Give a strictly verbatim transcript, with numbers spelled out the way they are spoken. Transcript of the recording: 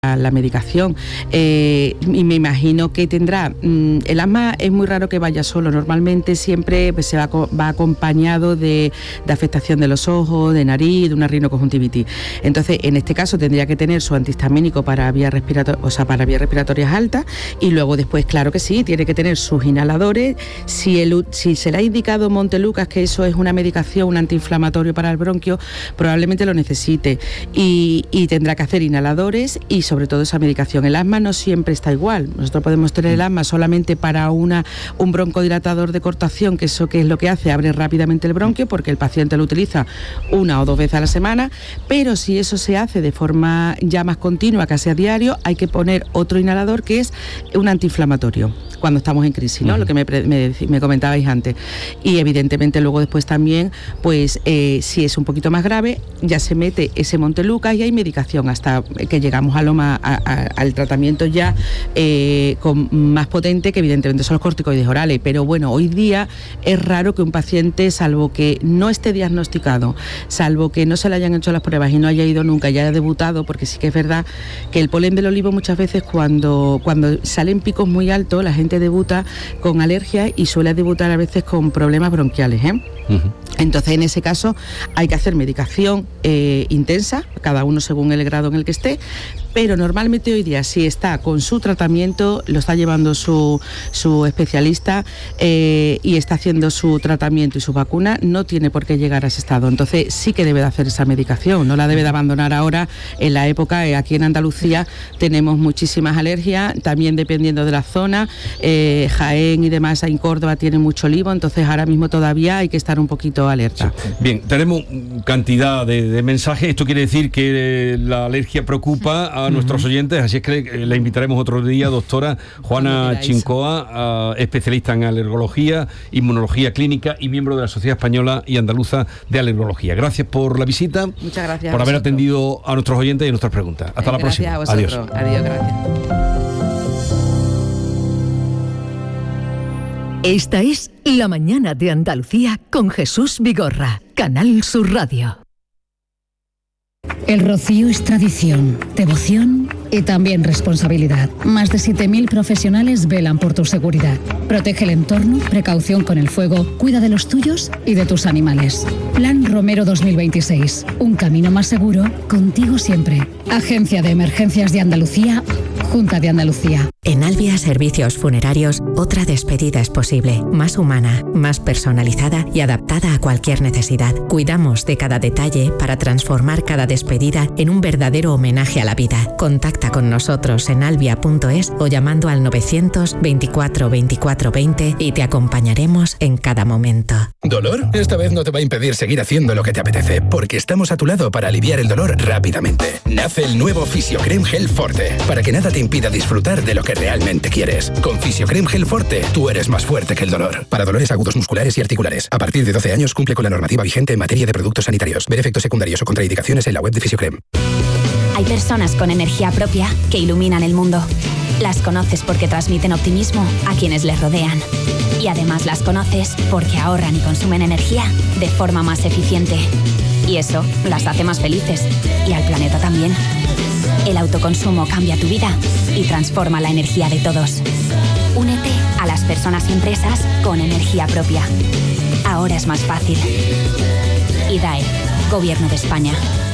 la medicación. Eh, y me imagino que tendrá, mmm, el asma es muy raro que vaya solo, normalmente siempre pues, se va, va acompañado de, de afectación de los ojos, de nariz, de una rinoconjuntivitis. Entonces, en este caso tendría que tener su antihistamínico para vías respiratorias, o sea, para vías respiratorias altas, y luego después, claro que sí, tiene que tener sus inhaladores. Si, el, si se le ha indicado Montelukast que eso es una medicación, un antiinflamatorio para el bronquio, probablemente lo necesite, y, y tendrá que hacer inhaladores y sobre todo esa medicación. El asma no siempre está igual. Nosotros podemos tener el asma solamente para una, un broncodilatador de cortación, que eso que es lo que hace, abre rápidamente el bronquio porque el paciente lo utiliza una o dos veces a la semana, pero si eso se hace de forma ya más continua, casi a diario, hay que poner otro inhalador que es un antiinflamatorio cuando estamos en crisis, ¿no? Uh-huh. Lo que me, me, me comentabais antes. Y evidentemente luego después también, pues eh, si es un poquito más grave, ya se mete ese Montelukast y hay medicación hasta que llegamos a lo más, a, a, al tratamiento ya eh, con, más potente, que evidentemente son los corticoides orales. Pero bueno, hoy día es raro que un paciente, salvo que no esté diagnosticado, salvo que no se le hayan hecho las pruebas y no haya ido nunca, ya haya debutado, porque sí que es verdad que el polen del olivo muchas veces cuando, cuando salen picos muy altos, la gente debuta con alergia y suele debutar a veces con problemas bronquiales, ¿eh? Uh-huh. Entonces, en ese caso, hay que hacer medicación eh, intensa, cada uno según el grado en el que esté, pero normalmente hoy día, si está con su tratamiento, lo está llevando su, su especialista eh, y está haciendo su tratamiento y su vacuna, no tiene por qué llegar a ese estado. Entonces, sí que debe de hacer esa medicación, no la debe de abandonar ahora en la época. Eh, aquí en Andalucía tenemos muchísimas alergias, también dependiendo de la zona. Eh, Jaén y demás, en Córdoba tiene mucho olivo, entonces ahora mismo todavía hay que estar un poquito alerta. Sí. Bien, tenemos cantidad de, de mensajes. Esto quiere decir que la alergia preocupa a uh-huh. nuestros oyentes, así es que la invitaremos otro día, doctora Juana Chincoa, uh, especialista en alergología, inmunología clínica y miembro de la Sociedad Española y Andaluza de Alergología. Gracias por la visita. Muchas gracias. Por haber atendido a nuestros oyentes y a nuestras preguntas. Hasta eh, la próxima. A Adiós. Adiós, gracias. Esta es La Mañana de Andalucía con Jesús Vigorra, Canal Sur Radio. El rocío es tradición, devoción y también responsabilidad. Más de siete mil profesionales velan por tu seguridad. Protege el entorno, precaución con el fuego, cuida de los tuyos y de tus animales. Plan Romero dos mil veintiséis. Un camino más seguro, contigo siempre. Agencia de Emergencias de Andalucía, Junta de Andalucía. En Albia Servicios Funerarios, otra despedida es posible, más humana, más personalizada y adaptada a cualquier necesidad. Cuidamos de cada detalle para transformar cada despedida en un verdadero homenaje a la vida. Contacta con nosotros en albia punto es o llamando al novecientos veinticuatro veinticuatro veinte y te acompañaremos en cada momento. ¿Dolor? Esta vez no te va a impedir seguir haciendo lo que te apetece, porque estamos a tu lado para aliviar el dolor rápidamente. Nace el nuevo Fisiocrem Gel Forte, para que nada te impida disfrutar de lo que realmente quieres. Con Fisiocrem Gel Forte, tú eres más fuerte que el dolor. Para dolores agudos musculares y articulares. A partir de doce años cumple con la normativa vigente en materia de productos sanitarios. Ver efectos secundarios o contraindicaciones en la web de Fisiocrem. Hay personas con energía propia que iluminan el mundo. Las conoces porque transmiten optimismo a quienes les rodean. Y además las conoces porque ahorran y consumen energía de forma más eficiente. Y eso las hace más felices. Y al planeta también. El autoconsumo cambia tu vida y transforma la energía de todos. Únete a las personas y empresas con energía propia. Ahora es más fácil. I D A E, Gobierno de España.